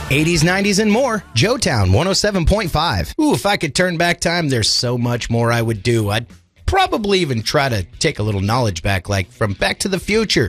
80s, 90s, and more. Joetown 107.5. Ooh, if I could turn back time, there's so much more I would do. I'd probably even try to take a little knowledge back, like from Back to the Future.